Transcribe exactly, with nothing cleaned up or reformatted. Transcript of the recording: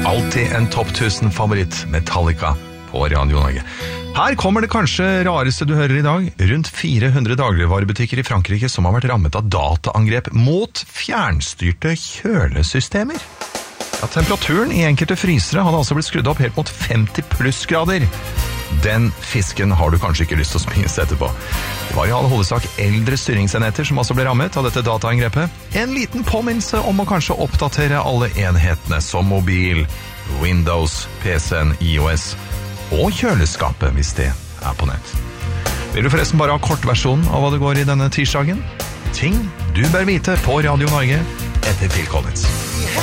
Alltid en topp tusen favoritt, Metallica på Radio Norge. Her kommer det kanskje rareste du hører i dag. Rundt fire hundre dagligvarebutikker i Frankrike som har vært rammet av dataangrep mot fjernstyrte kjølesystemer. Ja, temperaturen i enkelte frysere hadde altså blitt skrudd opp helt mot femti plussgrader. Den fisken har du kanskje ikke lyst til å spise etterpå. Det var i all hovedsak eldre styringsenheter som også ble rammet av dette dataangrepet. En liten påminnelse om å kanskje oppdatere alle enhetene som mobil, Windows, P C-en, iOS og kjøleskapet hvis det er på nett. Vil du forresten bare ha kortversjonen av hva det går i denne tirsdagen? Ting du bør vite på Radio Norge etter Phil Collins.